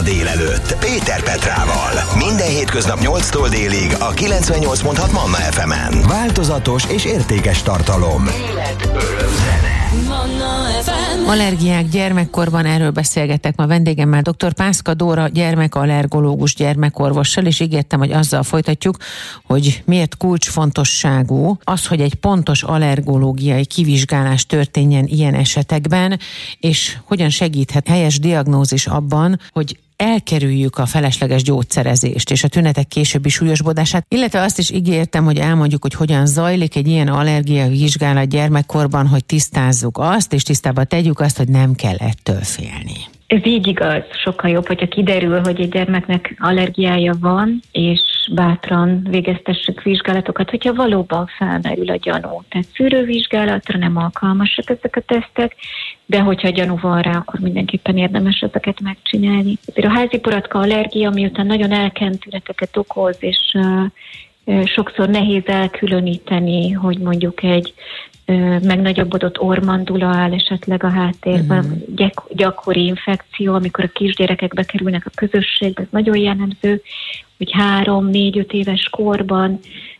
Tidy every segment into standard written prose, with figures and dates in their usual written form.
a délelőtt Péter Petrával. Minden hétköznap 8-tól délig a 98.6 Manna FM-en. Változatos és értékes tartalom. Élet, öröm, zene. Manna FM. Allergiák gyermekkorban, erről beszélgetek ma vendégemmel, dr. Pászka Dóra gyermekallergológus gyermekorvossal, és ígértem, hogy azzal folytatjuk, hogy miért kulcsfontosságú az, hogy egy pontos allergológiai kivizsgálás történjen ilyen esetekben, és hogyan segíthet helyes diagnózis abban, hogy elkerüljük a felesleges gyógyszerezést és a tünetek későbbi súlyosbodását, illetve azt is ígértem, hogy elmondjuk, hogy hogyan zajlik egy ilyen allergia vizsgálat gyermekkorban, hogy tisztázzuk azt, és tisztába tegyük azt, hogy nem kell ettől félni. Ez így igaz, sokkal jobb, hogyha kiderül, hogy egy gyermeknek allergiája van, és bátran végeztessük vizsgálatokat, hogyha valóban felmerül a gyanú. Tehát szűrővizsgálatra nem alkalmasak ezek a tesztek, de hogyha gyanú van rá, akkor mindenképpen érdemes ezeket megcsinálni. A háziporatka allergia, miután nagyon elkent tüneteket okoz, és sokszor nehéz elkülöníteni, hogy mondjuk egy megnagyobbodott orrmandula áll esetleg a háttérben, gyakori infekció, amikor a kisgyerekek bekerülnek a közösségbe, ez nagyon jellemző, hogy 3-4-5 éves korban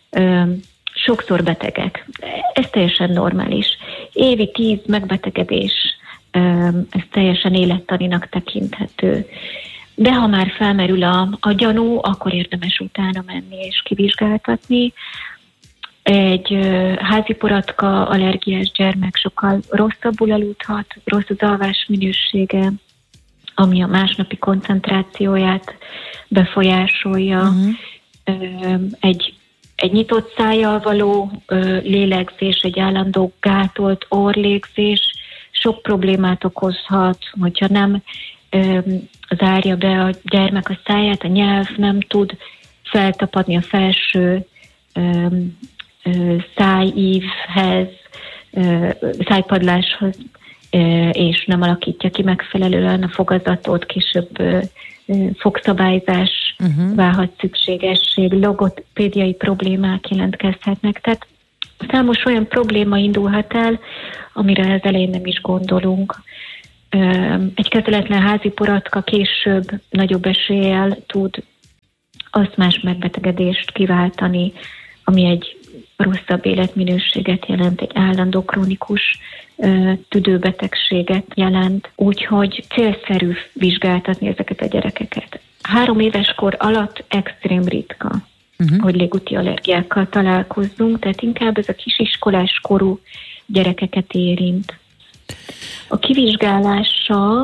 sokszor betegek. Ez teljesen normális. Évi 10 megbetegedés, ez teljesen élettaninak tekinthető. De ha már felmerül a gyanú, akkor érdemes utána menni és kivizsgáltatni. Egy háziporatka allergiás gyermek sokkal rosszabbul aludhat, rossz az alvás minősége, ami a másnapi koncentrációját befolyásolja. Egy nyitott szájjal való lélegzés, egy állandó gátolt orrlégzés sok problémát okozhat, hogyha nem zárja be a gyermek a száját, a nyelv nem tud feltapadni a felső szájívhez, szájpadláshoz, és nem alakítja ki megfelelően a fogazatot, később fogszabályzás válhat szükségesség, logopédiai problémák jelentkezhetnek. Tehát számos olyan probléma indulhat el, amire az elején nem is gondolunk. Egy kezeletlen háziporatka később nagyobb eséllyel tud asztmás megbetegedést kiváltani, ami egy rosszabb életminőséget jelent, egy állandó krónikus tüdőbetegséget jelent, úgyhogy célszerű vizsgáltatni ezeket a gyerekeket. 3 éves kor alatt extrém ritka, hogy légúti allergiákkal találkozzunk, tehát inkább ez a kisiskolás korú gyerekeket érint. A kivizsgálása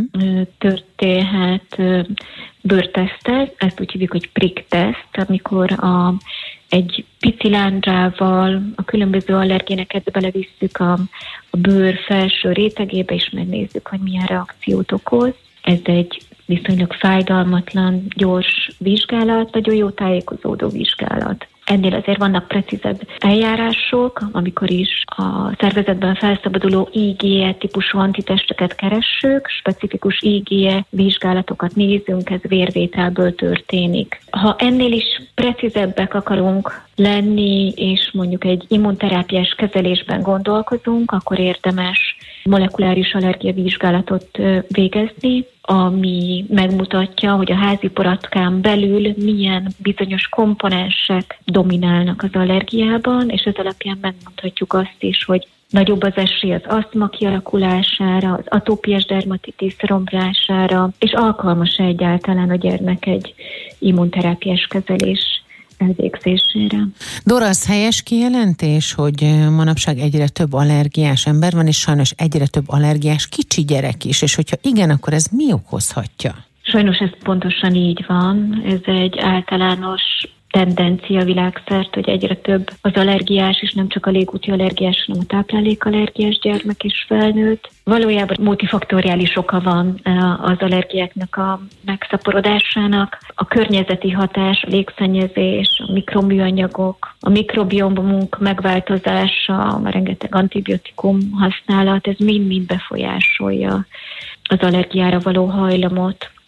történhet bőrteszttel, ezt úgy hívjuk, hogy prick-teszt, amikor egy pici lándzsával a különböző allergéneket belevisszük a bőr felső rétegébe, és megnézzük, hogy milyen reakciót okoz. Ez egy viszonylag fájdalmatlan, gyors vizsgálat, nagyon jó tájékozódó vizsgálat. Ennél azért vannak precízebb eljárások, amikor is a szervezetben felszabaduló IgE típusú antitesteket keressük, specifikus IgE vizsgálatokat nézünk, ez vérvételből történik. Ha ennél is precízebbek akarunk lenni, és mondjuk egy immunterápiás kezelésben gondolkozunk, akkor érdemes molekuláris allergiavizsgálatot végezni, ami megmutatja, hogy a háziporatkán belül milyen bizonyos komponensek dominálnak az allergiában, és ez alapján megmondhatjuk azt is, hogy nagyobb az esély az asztma kialakulására, az atópiás dermatitis romlására, és alkalmas egyáltalán a gyermek egy immunterápiás kezelés elvégzésére. Dóra, az helyes kijelentés, hogy manapság egyre több allergiás ember van, és sajnos egyre több allergiás kicsi gyerek is, és hogyha igen, akkor ez mi okozhatja? Sajnos ez pontosan így van. Ez egy általános tendencia világszerte, hogy egyre több az allergiás, és nem csak a légúti allergiás, hanem a táplálékallergiás gyermek is felnőtt. Valójában multifaktoriális oka van az allergiáknak a megszaporodásának. A környezeti hatás, a légszennyezés, a mikroműanyagok, a mikrobiomunk megváltozása, a rengeteg antibiotikum használat, ez mind-mind befolyásolja az allergiára való hajlamot.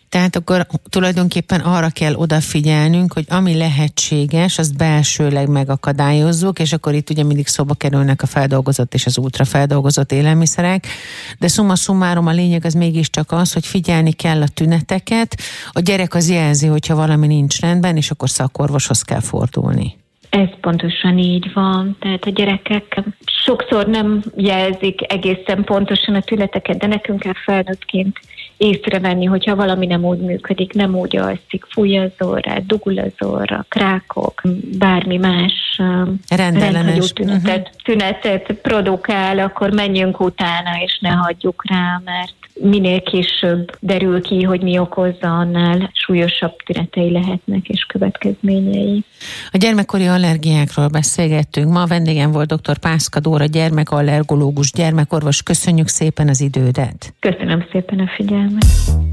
Tehát akkor tulajdonképpen arra kell odafigyelnünk, hogy ami lehetséges, azt belsőleg megakadályozzuk, és akkor itt ugye mindig szóba kerülnek a feldolgozott és az ultrafeldolgozott élelmiszerek, de summa summarum a lényeg az mégiscsak az, hogy figyelni kell a tüneteket, a gyerek az jelzi, hogyha valami nincs rendben, és akkor szakorvoshoz kell fordulni. Ez pontosan így van, tehát a gyerekek sokszor nem jelzik egészen pontosan a tüneteket, de nekünk kell felnőttként észrevenni, hogyha valami nem úgy működik, nem úgy alszik, fúj az orrát, dugul az orra, krákok, bármi más rendhagyó tünetet produkál, akkor menjünk utána, és ne hagyjuk rá, mert minél később derül ki, hogy mi okozza, annál súlyosabb tünetei lehetnek és következményei. A gyermekkori allergiákról beszélgettünk. Ma a vendégem volt dr. Pászka Dóra, gyermekallergológus, gyermekorvos. Köszönjük szépen az idődet. Köszönöm szépen a figyelmet.